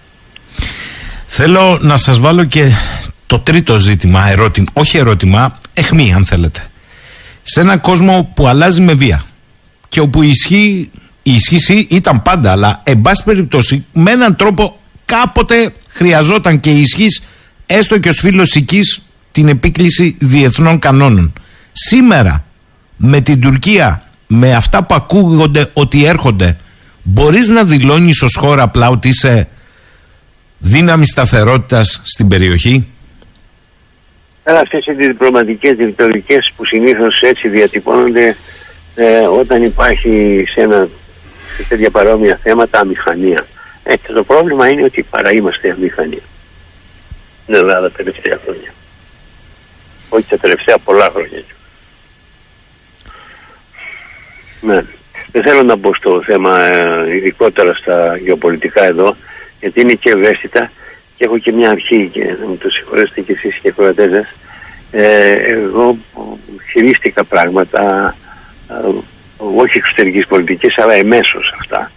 Θέλω να σας βάλω και το τρίτο ζήτημα, όχι ερώτημα, αιχμή αν θέλετε. Σε έναν κόσμο που αλλάζει με βία και όπου η ισχύση ήταν πάντα, αλλά εν πάση περιπτώσει με έναν τρόπο κάποτε χρειαζόταν και η ισχύς, έστω και ως φίλος οικής, την επίκληση διεθνών κανόνων. Σήμερα με την Τουρκία, με αυτά που ακούγονται ότι έρχονται, μπορείς να δηλώνεις ως χώρα απλά ότι είσαι δύναμη σταθερότητας στην περιοχή? Αλλά αυτές οι διπλωματικές ρητορικές που συνήθως έτσι διατυπώνονται όταν υπάρχει σε τέτοια παρόμοια θέματα αμηχανία. Και το πρόβλημα είναι ότι παραείμαστε αμηχανία στην Ελλάδα τα τελευταία χρόνια. Όχι τα τελευταία πολλά χρόνια. Ναι. Δεν θέλω να μπω στο θέμα ειδικότερα στα γεωπολιτικά εδώ, γιατί είναι και ευαίσθητα και έχω και μια αρχή και να μου το συγχωρέσετε και εσείς και κορατέζες. Εγώ χειρίστηκα πράγματα όχι εξωτερικής πολιτικής, αλλά εμέσως αυτά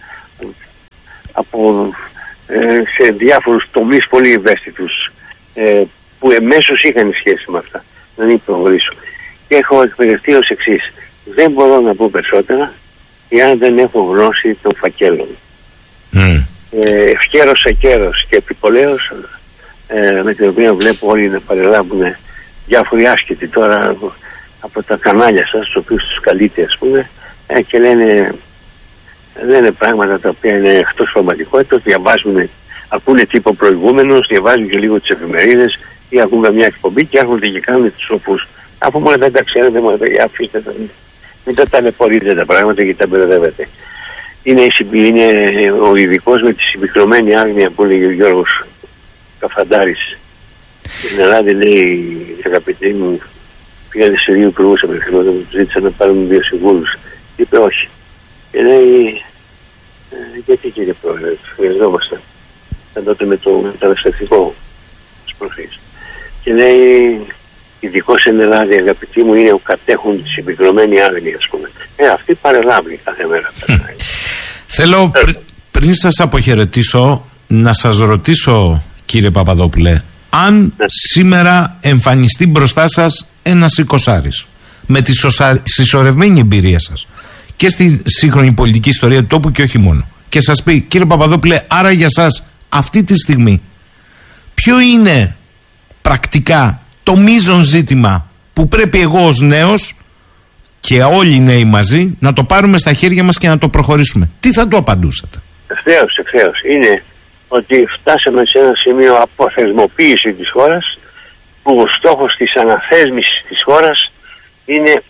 σε διάφορους τομείς πολύ ευαίσθητους που εμέσως είχαν σχέση με αυτά. Να μην προχωρήσω. Και έχω εκπαιδευτεί ως εξής: δεν μπορώ να πω περισσότερα εάν δεν έχω γνώση των φακέλων. Ευκαίρος ακέρος και επιπολέως, με την οποία βλέπω όλοι να παρελάβουν διάφοροι άσχετοι τώρα από τα κανάλια σας, τους οποίους τους καλείτε ας πούμε, και λένε πράγματα τα οποία είναι εκτός πραγματικότητας, διαβάζουν, ακούνε τύπο προηγούμενος, διαβάζουν και λίγο τις εφημερίδες ή ακούν μια εκπομπή και έρχονται και κάνουν τους σοφούς. Αφού μόνο δεν τα ξέρετε, μόνο αφήστε τα. Μην τα ταλαιπωρείτε τα πράγματα γιατί τα μπερδεύετε. Είναι ο ειδικός με τη συμπυκνωμένη άγνοια που λέει ο Γιώργος Καφαντάρης. Στην Ελλάδα λέει, αγαπητοί μου, πήγανε σε 2 υπουργούς απευθυνόταν που ζήτησαν να πάρουν 2 συμβούλους. Είπε όχι. Και λέει, γιατί κύριε Πρόεδρε, χρειαζόμαστε. Ήταν τότε με το μεταναστευτικό της προφής. Και λέει, ειδικός στην Ελλάδα, αγαπητοί μου, είναι ο κατέχον τη συμπυκνωμένη άγνοια, ας πούμε. Αυτή παρελάβει κάθε μέρα. Θέλω πριν σας αποχαιρετήσω να σας ρωτήσω, κύριε Παπαδόπουλε, αν σήμερα εμφανιστεί μπροστά σας ένας εικοσάρης με τη συσσωρευμένη εμπειρία σας και στη σύγχρονη πολιτική ιστορία του τόπου και όχι μόνο, και σας πει, κύριε Παπαδόπουλε, άρα για σας αυτή τη στιγμή ποιο είναι πρακτικά το μείζον ζήτημα που πρέπει εγώ ως νέος και όλοι οι νέοι μαζί να το πάρουμε στα χέρια μας και να το προχωρήσουμε? Τι θα του απαντούσατε? Ευθέως. Είναι ότι φτάσαμε σε ένα σημείο αποθεσμοποίηση της χώρας, που ο στόχος της αναθέσμησης της χώρας είναι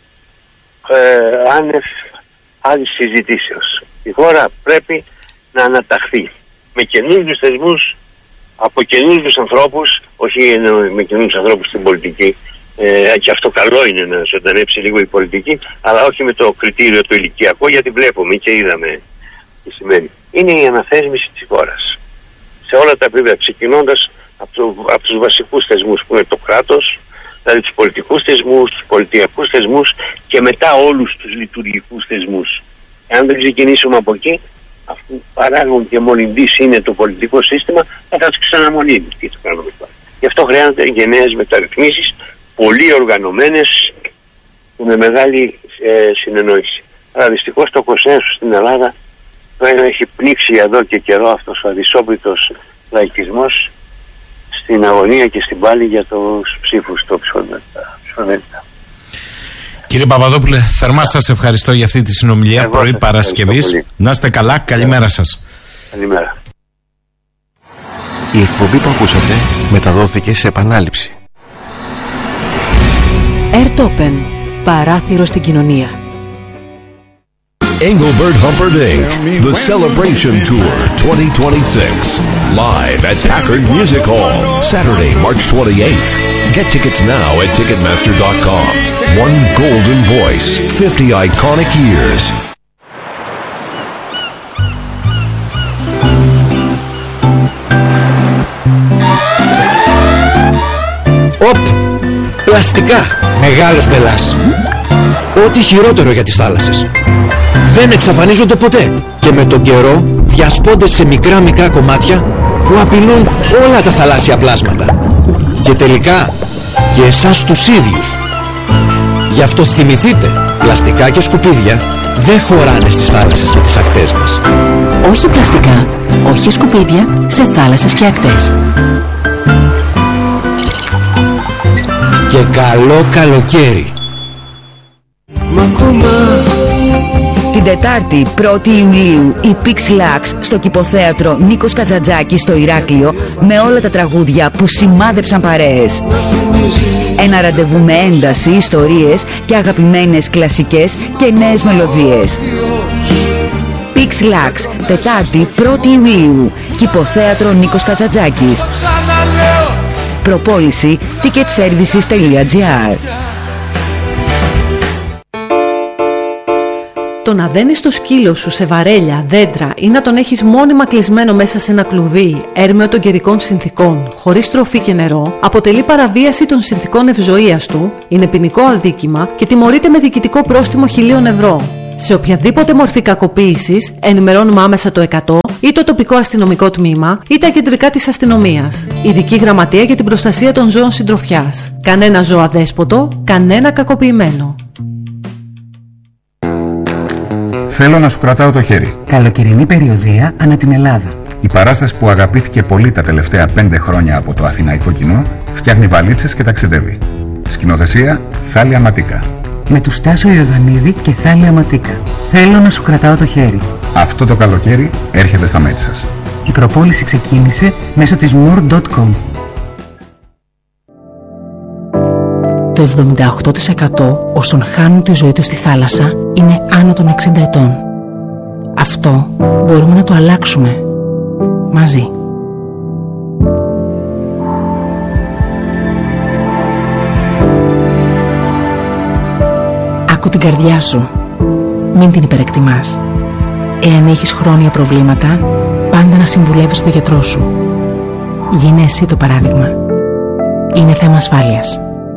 άνευ άλλης συζητήσεως. Η χώρα πρέπει να αναταχθεί με καινούργιους θεσμούς, από καινούργιους ανθρώπους, όχι με καινούργιους ανθρώπους στην πολιτική, και αυτό καλό είναι να ζωντανέψει λίγο η πολιτική, αλλά όχι με το κριτήριο το ηλικιακό, γιατί βλέπουμε και είδαμε τι σημαίνει. Είναι η αναθέσμιση της χώρας σε όλα τα επίπεδα, ξεκινώντας από τους βασικούς θεσμούς που είναι το κράτος, δηλαδή τους πολιτικούς θεσμούς, τους πολιτιακούς θεσμούς και μετά όλους τους λειτουργικούς θεσμούς. Αν δεν ξεκινήσουμε από εκεί, αυτοί που παράγουν και μολυντής είναι το πολιτικό σύστημα, θα τους ξαναμολύνει. Τι το κάνουμε τώρα? Γι' αυτό χρειάζονται γενναίες μεταρρυθμίσεις, πολύ οργανωμένες και με μεγάλη συνεννόηση. Αλλά δυστυχώς το κονσένσους στην Ελλάδα έχει πνίξει εδώ και καιρό αυτός ο αδυσόπιτος λαϊκισμός στην αγωνία και στην πάλη για τους ψήφους στο ψηφοδέλτα. Κύριε Παπαδόπουλε, θερμά σας ευχαριστώ για αυτή τη συνομιλία πρωί Παρασκευής. Να είστε καλά, καλημέρα σας. Καλημέρα. Η εκπομπή που ακούσατε μεταδόθηκε σε επανάληψη. Airtopen, παράθυρο στην κοινωνία. Engelbert Humperdinck, The Celebration Tour 2026. Live at Packard Music Hall, Saturday, March 28th. Get tickets now at Ticketmaster.com. One golden voice, 50 iconic years. Πλαστικά. Μεγάλος μπελάς. Ό,τι χειρότερο για τις θάλασσες. Δεν εξαφανίζονται ποτέ και με τον καιρό διασπώνται σε μικρά κομμάτια που απειλούν όλα τα θαλάσσια πλάσματα και τελικά και εσάς τους ίδιους. Γι' αυτό θυμηθείτε, πλαστικά και σκουπίδια δεν χωράνε στις θάλασσες και τις ακτές μας. Όχι πλαστικά, όχι σκουπίδια σε θάλασσες και ακτές. Και καλό καλοκαίρι. Την Τετάρτη 1η Ιουλίου η Pixlax στο Κηποθέατρο Νίκος Καζαντζάκης στο Ηράκλειο, με όλα τα τραγούδια που σημάδεψαν παρέες. Ένα ραντεβού με ένταση, ιστορίες και αγαπημένες κλασικές και νέες μελωδίες. Pixlax, Τετάρτη 1η Ιουλίου, Κηποθέατρο Νίκος Καζαντζάκης. Προπόληση ticketservices.gr. Το να δένεις το σκύλο σου σε βαρέλια, δέντρα ή να τον έχεις μόνιμα κλεισμένο μέσα σε ένα κλουβί έρμεο των καιρικών συνθήκων, χωρίς τροφή και νερό, αποτελεί παραβίαση των συνθήκων ευζοίας του, είναι ποινικό αδίκημα και τιμωρείται με διοικητικό πρόστιμο 1.000 ευρώ. Σε οποιαδήποτε μορφή κακοποίησης ενημερώνουμε άμεσα το 100 ή το τοπικό αστυνομικό τμήμα ή τα κεντρικά της αστυνομίας. Ειδική Γραμματεία για την Προστασία των Ζώων Συντροφιάς. Κανένα ζώο αδέσποτο, κανένα κακοποιημένο. Θέλω να σου κρατάω το χέρι. Καλοκαιρινή περιοδεία ανά την Ελλάδα. Η παράσταση που αγαπήθηκε πολύ τα τελευταία 5 χρόνια από το αθηναϊκό κοινό φτιάχνει βαλίτσες και ταξιδεύει. Σκηνοθεσία Θάλια Ματίκα. Με του Στάσο Ιωδανίδη και Θάλια Ματίκα. Θέλω να σου κρατάω το χέρι. Αυτό το καλοκαίρι έρχεται στα μέτια σας. Η προπόληση ξεκίνησε μέσω της moore.com. Το Το 78% όσων χάνουν τη ζωή τους στη θάλασσα είναι άνω των 60 ετών. Αυτό μπορούμε να το αλλάξουμε μαζί. Άκου την καρδιά σου. Μην την υπερεκτιμάς. Εάν έχεις χρόνια προβλήματα, πάντα να συμβουλεύεις τον γιατρό σου. Γίνε εσύ το παράδειγμα. Είναι θέμα ασφάλειας.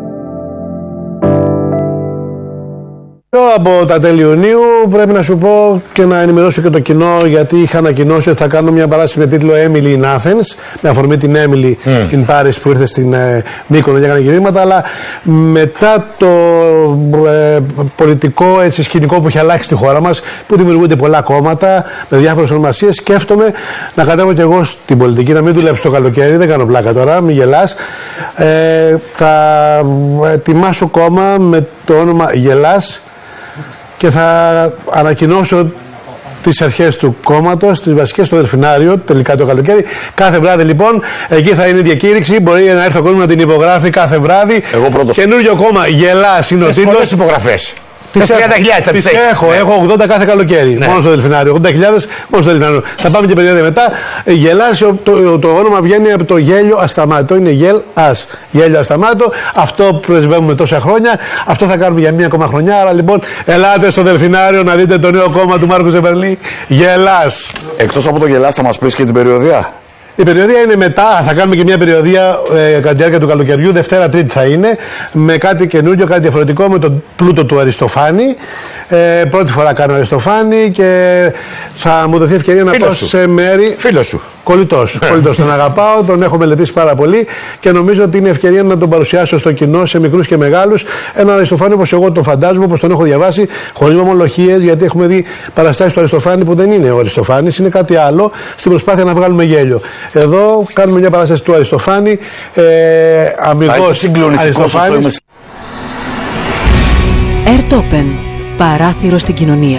Από τα τέλη Ιουνίου πρέπει να σου πω και να ενημερώσω και το κοινό, γιατί είχα ανακοινώσει ότι θα κάνω μια παράσταση με τίτλο Emily in Athens, με αφορμή την Emily in Paris που ήρθε στην Μύκονο και έκανε γυρίσματα, αλλά μετά το πολιτικό σκηνικό που έχει αλλάξει στη χώρα μας, που δημιουργούνται πολλά κόμματα με διάφορες ονομασίες, σκέφτομαι να κατέβω και εγώ στην πολιτική, να μην δουλέψω το καλοκαίρι, δεν κάνω πλάκα τώρα, μην γελάς. Θα ετοιμάσω κόμμα με το όνομα Γελάς και θα ανακοινώσω τις αρχές του κόμματος, τις βασικές στο Δελφινάριο, τελικά το καλοκαίρι. Κάθε βράδυ λοιπόν, εκεί θα είναι η διακήρυξη. Μπορεί να έρθει ο κόσμος να την υπογράφει κάθε βράδυ. Εγώ πρώτος. Καινούριο κόμμα, Γελάς είναι ο τίτλος. Πολλές υπογραφές. Τις έχω 80 κάθε καλοκαίρι. Ναι. Μόνο στο Δελφινάριο. 80.000 μόνο στο Δελφινάριο. Θα πάμε και περίοδο μετά. Γελάς, το όνομα βγαίνει από το γέλιο ασταμάτητο. Είναι γελ-ας. Γέλιο ασταμάτητο. Αυτό πρεσβεύουμε τόσα χρόνια. Αυτό θα κάνουμε για μία ακόμα χρονιά. Άρα λοιπόν, ελάτε στο Δελφινάριο να δείτε το νέο κόμμα του Μάρκου Ζεβερλή. Γελάς. Εκτός από το Γελάς, θα μας πεις και την περιοδία. Η περιοδία είναι μετά, θα κάνουμε και μια περιοδία κατά τη διάρκεια του καλοκαιριού, Δευτέρα Τρίτη θα είναι, με κάτι καινούριο, κάτι διαφορετικό, με τον πλούτο του Αριστοφάνη. Πρώτη φορά κάνω Αριστοφάνη και θα μου δοθεί ευκαιρία να πάω σε μέρη. Φίλο σου. Κολλητός. Τον αγαπάω, τον έχω μελετήσει πάρα πολύ και νομίζω ότι είναι ευκαιρία να τον παρουσιάσω στο κοινό, σε μικρούς και μεγάλους. Ένα Αριστοφάνη όπως εγώ τον φαντάζομαι, όπως τον έχω διαβάσει, χωρίς ομολογίες, γιατί έχουμε δει παραστάσεις του Αριστοφάνη που δεν είναι ο Αριστοφάνης, είναι κάτι άλλο, στην προσπάθεια να βγάλουμε γέλιο. Εδώ κάνουμε μια παράσταση του Αριστοφάνη, αμυγός Αριστοφάνης. Ερτόπεν, παράθυρο στην κοινωνία.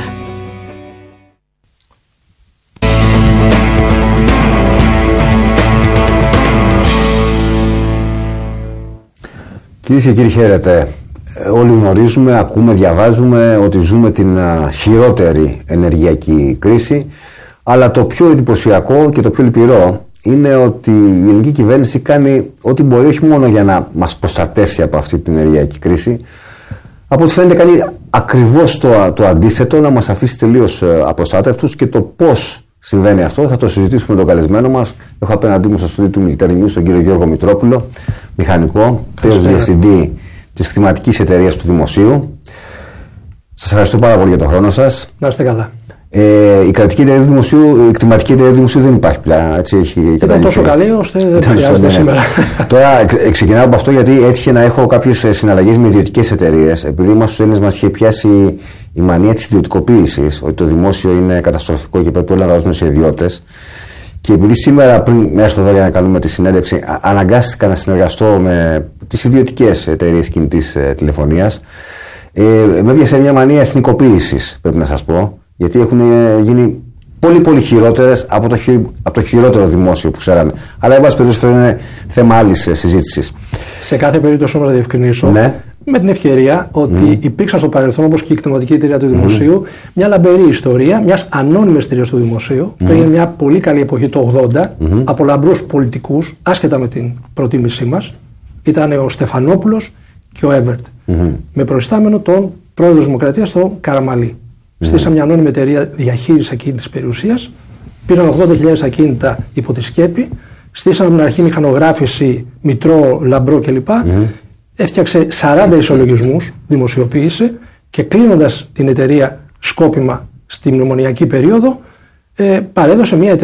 Κυρίες και κύριοι, χαίρετε. Όλοι γνωρίζουμε, ακούμε, διαβάζουμε ότι ζούμε την χειρότερη ενεργειακή κρίση, αλλά το πιο εντυπωσιακό και το πιο λυπηρό είναι ότι η ελληνική κυβέρνηση κάνει ό,τι μπορεί, όχι μόνο για να μας προστατεύσει από αυτή την ενεργειακή κρίση, από ό,τι φαίνεται κάνει ακριβώς το αντίθετο, να μας αφήσει τελείως απροστάτευτους. Και το πώς συμβαίνει αυτό θα το συζητήσουμε με τον καλεσμένο μας. Έχω απέναντί μου στο στούντιο του Military News τον κύριο Γιώργο Μητρόπουλο, μηχανικό, τέος διευθυντή της κτηματικής εταιρείας του Δημοσίου. Σας ευχαριστώ πάρα πολύ για τον χρόνο σας. Να είστε καλά. Η κρατική εταιρεία του Δημοσίου, η κτηματική εταιρεία του Δημοσίου δεν υπάρχει πια. Ήταν τόσο καλή ώστε δεν χρειάζεται σήμερα. Τώρα ξεκινάω από αυτό γιατί έτυχε να έχω κάποιες συναλλαγές με ιδιωτικές εταιρείες. Επειδή μας στους Έλληνες μας είχε πιάσει η μανία της ιδιωτικοποίησης, ότι το δημόσιο είναι καταστροφικό και πρέπει όλα να δώσουμε σε ιδιώτες. Και επειδή σήμερα, πριν έρθω εδώ για να κάνουμε τη συνέντευξη, αναγκάστηκα να συνεργαστώ με τις ιδιωτικές εταιρείες κινητής τηλεφωνίας, με έπιασε μια μανία εθνικοποίησης, πρέπει να σας πω. Γιατί έχουν γίνει πολύ χειρότερες από το χειρότερο δημόσιο που ξέραμε. Αλλά εν πάση περιπτώσει αυτό είναι θέμα άλλης συζήτησης. Σε κάθε περίπτωση όμως να διευκρινίσω, με την ευκαιρία ότι υπήρξαν στο παρελθόν, όπως και η κτηματική εταιρεία του Δημοσίου, μια λαμπερή ιστορία μιας ανώνυμης εταιρείας του Δημοσίου, που έγινε μια πολύ καλή εποχή το 80, από λαμπρούς πολιτικούς, άσχετα με την προτίμησή μας. Ήταν ο Στεφανόπουλος και ο Εύερτ. Με προϊστάμενο τον πρόεδρο της Δημοκρατίας, τον Καραμαλή. Στήσαμε μια ανώνυμη εταιρεία διαχείρισης ακίνητης περιουσίας. Πήραν 80.000 ακίνητα υπό τη σκέπη. Στήσαμε από την αρχή μηχανογράφηση, μητρό, λαμπρό κλπ. Έφτιαξε 40 ισολογισμούς, δημοσιοποίησε και κλείνοντας την εταιρεία σκόπιμα στη μνημονιακή περίοδο, παρέδωσε μια εταιρεία